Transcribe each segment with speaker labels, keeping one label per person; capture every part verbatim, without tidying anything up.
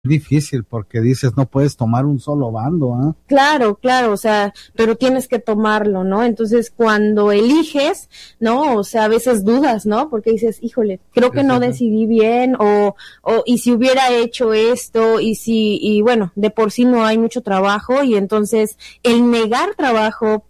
Speaker 1: difícil porque dices no puedes tomar un solo bando, ¿eh?
Speaker 2: Claro, claro, o sea, pero tienes que tomarlo, ¿no? Entonces cuando eliges, ¿no? O sea, a veces dudas, ¿no? Porque dices, híjole, creo que no decidí bien, o, o, y si hubiera hecho esto, y si, y bueno, de por sí no hay mucho trabajo, y entonces el negar trabajo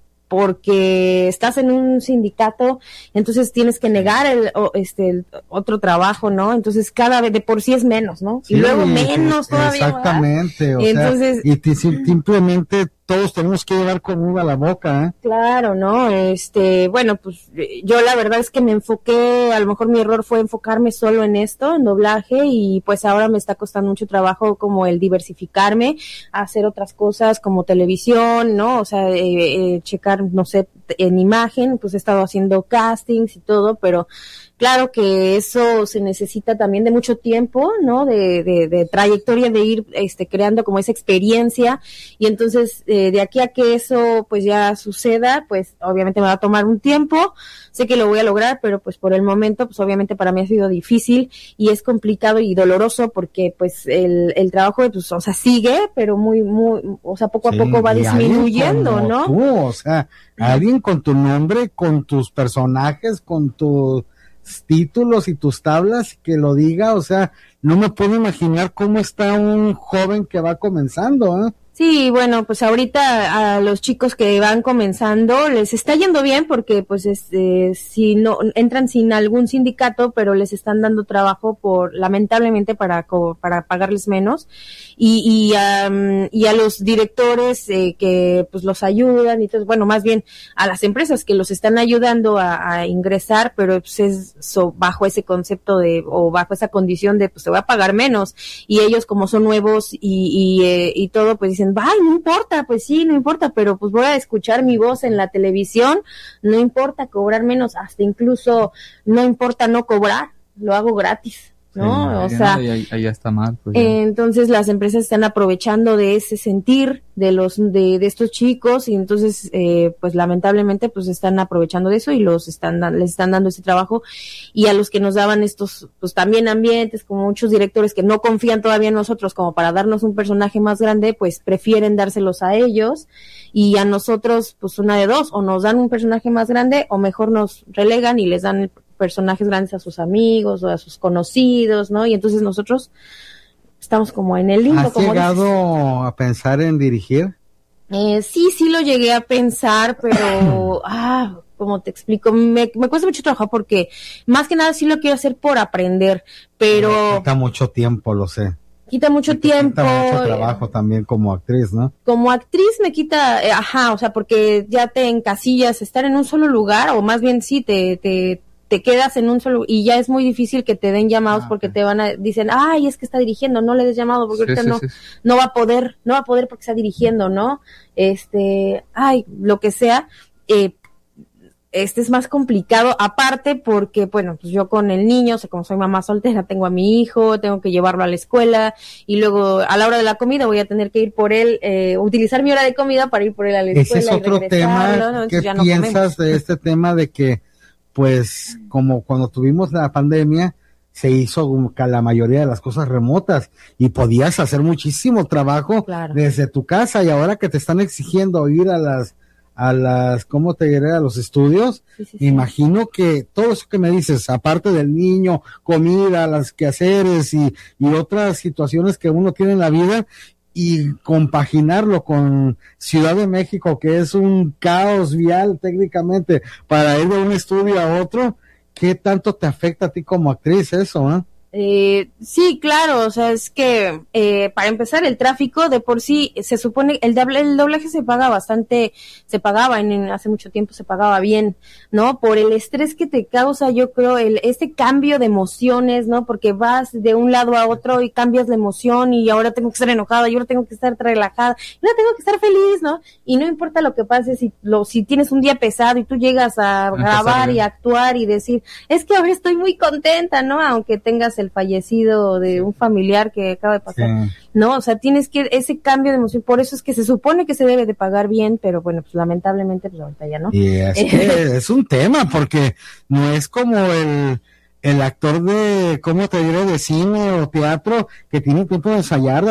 Speaker 2: porque estás en un sindicato, entonces tienes que negar el, o, este, el otro trabajo, ¿no? Entonces cada vez de por sí es menos, ¿no?
Speaker 1: Sí,
Speaker 2: y luego menos todavía.
Speaker 1: exactamente, o
Speaker 2: entonces,
Speaker 1: sea, y te, simplemente todos tenemos que llevar comida a la boca, ¿eh?
Speaker 2: Claro, ¿no? Este, bueno, pues yo la verdad es que me enfoqué, a lo mejor mi error fue enfocarme solo en esto, en doblaje, y pues ahora me está costando mucho trabajo como el diversificarme, hacer otras cosas como televisión, ¿no? O sea, eh, eh, checar, no sé, en imagen, pues he estado haciendo castings y todo, pero claro que eso se necesita también de mucho tiempo, ¿no? De, de, de trayectoria, de ir este, creando como esa experiencia, y entonces eh, de aquí a que eso pues ya suceda, pues obviamente me va a tomar un tiempo, sé que lo voy a lograr, pero pues por el momento pues obviamente para mí ha sido difícil y es complicado y doloroso porque pues el, el trabajo pues o sea sigue, pero muy, muy, o sea poco sí, a poco va disminuyendo, ¿no?
Speaker 1: Tú, o sea, alguien con tu nombre, con tus personajes, con tus títulos y tus tablas, que lo diga, o sea, no me puedo imaginar cómo está un joven que va comenzando, ¿eh?
Speaker 2: Sí, bueno, pues ahorita a los chicos que van comenzando les está yendo bien porque pues este, si no entran sin algún sindicato, pero les están dando trabajo por lamentablemente para para pagarles menos, y y, um, y a los directores eh, que pues los ayudan y todo, bueno, más bien a las empresas que los están ayudando a, a ingresar, pero pues es so, bajo ese concepto de o bajo esa condición de pues te voy a pagar menos, y ellos como son nuevos y y, eh, y todo pues dicen, ay, no importa, pues sí, no importa, pero pues voy a escuchar mi voz en la televisión, no importa cobrar menos, hasta incluso no importa no cobrar, lo hago gratis, ¿no?
Speaker 3: Sí,
Speaker 2: o sea,
Speaker 3: ahí, ahí ya está mal. Pues
Speaker 2: eh, entonces las empresas están aprovechando de ese sentir de los de, de estos chicos, y entonces eh, pues lamentablemente pues están aprovechando de eso y los están les están dando ese trabajo, y a los que nos daban estos pues también ambientes, como muchos directores que no confían todavía en nosotros como para darnos un personaje más grande, pues prefieren dárselos a ellos, y a nosotros pues una de dos, o nos dan un personaje más grande o mejor nos relegan y les dan el personajes grandes a sus amigos o a sus conocidos, ¿no? Y entonces nosotros estamos como en el limbo.
Speaker 1: ¿Has
Speaker 2: como
Speaker 1: llegado
Speaker 2: dices.
Speaker 1: a pensar en dirigir?
Speaker 2: Eh, sí, sí lo llegué a pensar, pero, ah, como te explico, me, me cuesta mucho trabajo porque más que nada sí lo quiero hacer por aprender, pero...
Speaker 1: Quita mucho tiempo, lo sé.
Speaker 2: Quita mucho
Speaker 1: quita,
Speaker 2: tiempo.
Speaker 1: Quita mucho trabajo también como actriz, ¿no?
Speaker 2: Como actriz me quita, eh, ajá, o sea, porque ya te encasillas, estar en un solo lugar, o más bien sí, te... te te quedas en un solo, y ya es muy difícil que te den llamados ah, porque okay. te van a, dicen, ay, es que está dirigiendo, no le des llamado porque sí, ahorita sí, no, sí. no va a poder, no va a poder porque está dirigiendo, ¿no? Este, ay, lo que sea, eh, este es más complicado, aparte porque, bueno, pues yo con el niño, o sea, como soy mamá soltera, tengo a mi hijo, tengo que llevarlo a la escuela, y luego a la hora de la comida voy a tener que ir por él, eh, utilizar mi hora de comida para ir por él a la escuela.
Speaker 1: Ese es otro tema, ¿no? ¿Qué ya piensas no de este tema de que pues como cuando tuvimos la pandemia se hizo la mayoría de las cosas remotas y podías hacer muchísimo trabajo claro. desde tu casa, y ahora que te están exigiendo ir a las a las ¿cómo te diré? A los estudios, sí, sí, sí. Imagino que todo eso que me dices, aparte del niño, comida, las quehaceres y, y otras situaciones que uno tiene en la vida, y compaginarlo con Ciudad de México, que es un caos vial técnicamente para ir de un estudio a otro, ¿qué tanto te afecta a ti como actriz eso, eh?
Speaker 2: Eh, sí, claro, o sea, es que eh, para empezar el tráfico de por sí se supone el, doble, el doblaje se paga bastante, se pagaba en, en hace mucho tiempo se pagaba bien, ¿no? Por el estrés que te causa, yo creo, el este cambio de emociones, ¿no? Porque vas de un lado a otro y cambias la emoción, y ahora tengo que estar enojada, y ahora tengo que estar relajada, y ahora tengo que estar feliz, ¿no? Y no importa lo que pase, si lo si tienes un día pesado y tú llegas a grabar y a actuar y decir, es que ahora estoy muy contenta, ¿no? Aunque tengas el fallecido de un familiar que acaba de pasar, sí. ¿no? O sea, tienes que, ese cambio de emoción, por eso es que se supone que se debe de pagar bien, pero bueno, pues lamentablemente, pues ahorita ya no.
Speaker 1: Y es que es un tema, porque no es como el, el actor de, ¿cómo te diré?, de cine o teatro, que tiene tiempo de ensayar,